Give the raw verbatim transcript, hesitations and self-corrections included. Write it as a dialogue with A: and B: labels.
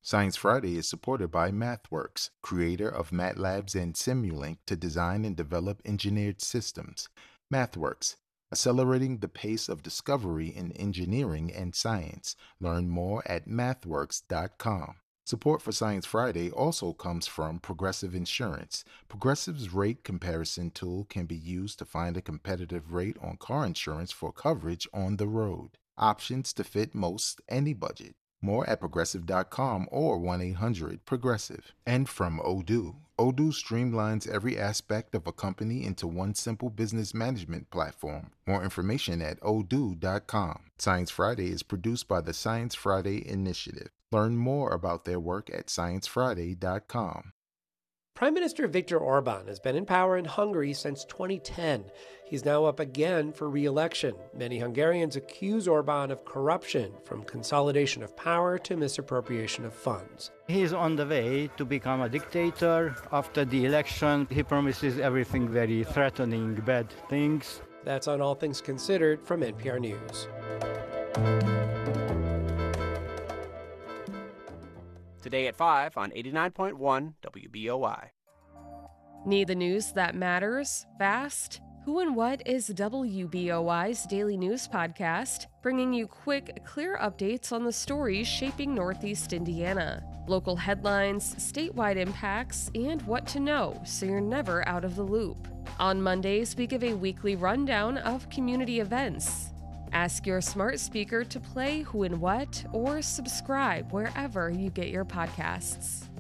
A: Science Friday is supported by MathWorks, creator of MATLabs and Simulink to design and develop engineered systems. MathWorks, accelerating the pace of discovery in engineering and science. Learn more at mathworks dot com. Support for Science Friday also comes from Progressive Insurance. Progressive's rate comparison tool can be used to find a competitive rate on car insurance for coverage on the road. Options to fit most any budget. More at progressive dot com or one eight hundred progressive. And from Odoo. Odoo streamlines every aspect of a company into one simple business management platform. More information at odoo dot com. Science Friday is produced by the Science Friday Initiative. Learn more about their work at science friday dot com.
B: Prime Minister Viktor Orban has been in power in Hungary since twenty ten. He's now up again for re-election. Many Hungarians accuse Orban of corruption, from consolidation of power to misappropriation of funds.
C: He's on the way to become a dictator. After the election, he promises everything very threatening, bad things.
B: That's on All Things Considered from N P R News.
D: Today at five on eighty-nine point one W B O I.
E: Need the news that matters fast? Who and What is W B O I's daily news podcast, bringing you quick, clear updates on the stories shaping Northeast Indiana. Local headlines, statewide impacts, and what to know so you're never out of the loop. On Mondays, we give a weekly rundown of community events. Ask your smart speaker to play Who and What or subscribe wherever you get your podcasts.